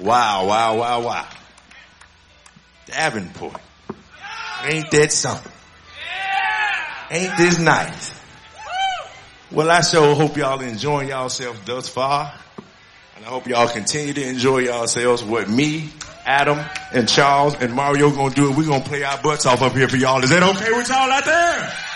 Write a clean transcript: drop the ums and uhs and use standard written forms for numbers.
Wow, wow, wow, wow. Davenport. Ain't that something? Ain't this nice? Well, I sure hope y'all enjoying yourselves thus far. And I hope y'all continue to enjoy yourselves. What me, Adam, and Charles, and Mario gonna do, we're gonna play our butts off up here for y'all. Is that okay with y'all out there?